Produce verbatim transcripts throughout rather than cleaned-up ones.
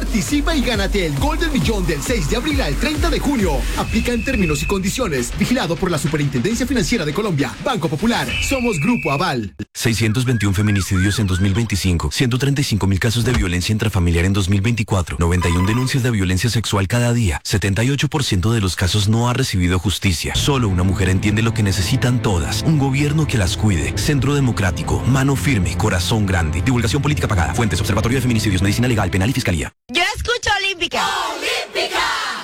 Participa y gánate el Gol del Millón del seis de abril al treinta de junio. Aplica en términos y condiciones. Vigilado por la Superintendencia Financiera de Colombia. Banco Popular. Somos Grupo Aval. seiscientos veintiún feminicidios en dos mil veinticinco. ciento treinta y cinco mil casos de violencia intrafamiliar en dos mil veinticuatro. noventa y una denuncias de violencia sexual cada día. setenta y ocho por ciento de los casos no ha recibido justicia. Solo una mujer entiende lo que necesitan todas. Un gobierno que las cuide. Centro Democrático. Mano firme. Corazón grande. Divulgación política pagada. Fuentes: Observatorio de Feminicidios, Medicina Legal, Penal y Fiscalía. Yo escucho Olímpica. ¡Olímpica!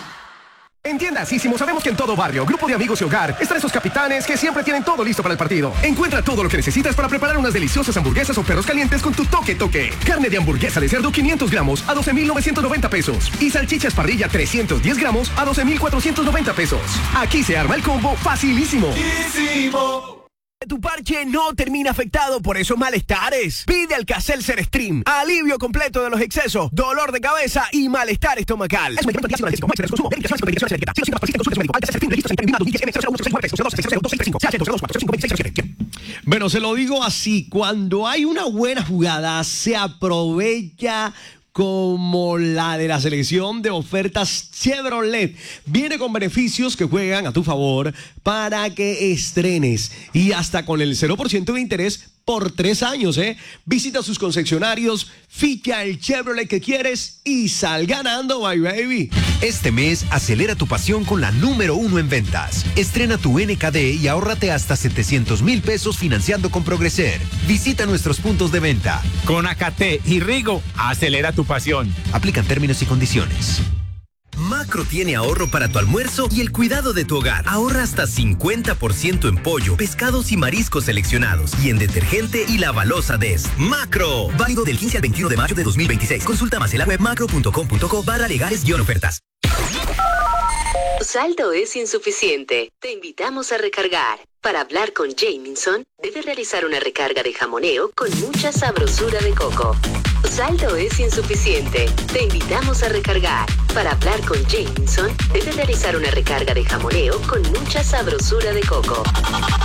En Tiendas Ísimo sabemos que en todo barrio, grupo de amigos y hogar, están esos capitanes que siempre tienen todo listo para el partido. Encuentra todo lo que necesitas para preparar unas deliciosas hamburguesas o perros calientes con tu toque toque. Carne de hamburguesa de cerdo quinientos gramos a doce mil novecientos noventa pesos. Y salchichas parrilla trescientos diez gramos a doce mil cuatrocientos noventa pesos. Aquí se arma el combo facilísimo. ¡Ísimo! Tu parche no termina afectado por esos malestares. Pide Alka-Seltzer Stream. Alivio completo de los excesos, dolor de cabeza y malestar estomacal. Es un medicamento antiácido analgésico. Consumo, medicaciones con medicaciones alérgicas. Si los síntomas persisten, consulte a su médico. Alka-Seltzer Stream. Registro sanitario I S M cero uno seis nueve cero dos seis cero dos seis cinco. C H dos cuatro cinco seis cero siete. Bueno, se lo digo así. Cuando hay una buena jugada, se aprovecha como la de la selección de ofertas Chevrolet. Viene con beneficios que juegan a tu favor para que estrenes y hasta con el cero por ciento de interés por tres años, ¿eh? Visita sus concesionarios, ficha el Chevrolet que quieres y sal ganando, my baby. Este mes, acelera tu pasión con la número uno en ventas. Estrena tu N K D y ahórrate hasta setecientos mil pesos financiando con Progreser. Visita nuestros puntos de venta. Con A K T y Rigo, acelera tu pasión. Aplican términos y condiciones. Macro tiene ahorro para tu almuerzo y el cuidado de tu hogar. Ahorra hasta cincuenta por ciento en pollo, pescados y mariscos seleccionados y en detergente y lavalosa Des. Macro. Válido del quince al veintiuno de mayo de dos mil veintiséis. Consulta más en la web macro punto com punto co barra legales guión ofertas. Tu saldo es insuficiente. Te invitamos a recargar. Para hablar con Jamieson, debes realizar una recarga de jamoneo con mucha sabrosura de coco. Tu saldo es insuficiente. Te invitamos a recargar. Para hablar con Jamieson, debes realizar una recarga de jamoneo con mucha sabrosura de coco.